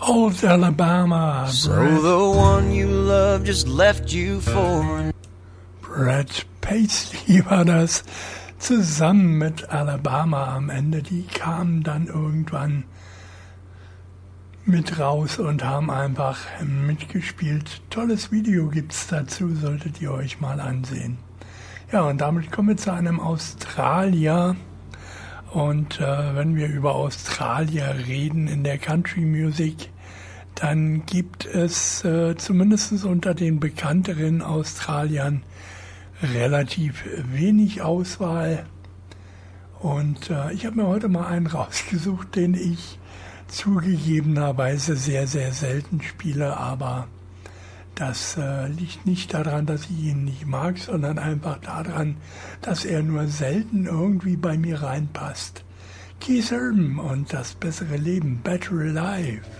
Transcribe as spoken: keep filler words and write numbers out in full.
Old Alabama. So Brad, the one you love just left you for. Brad Paisley war das, zusammen mit Alabama am Ende. Die kamen dann irgendwann mit raus und haben einfach mitgespielt. Tolles Video gibt's dazu, solltet ihr euch mal ansehen. Ja, und damit kommen wir zu einem Australier. Und äh, wenn wir über Australier reden in der Country Music, dann gibt es äh, zumindest unter den bekannteren Australiern relativ wenig Auswahl. Und äh, ich habe mir heute mal einen rausgesucht, den ich zugegebenerweise sehr, sehr selten spiele, aber das äh, liegt nicht daran, dass ich ihn nicht mag, sondern einfach daran, dass er nur selten irgendwie bei mir reinpasst. Keith Urban und das bessere Leben, Better Alive.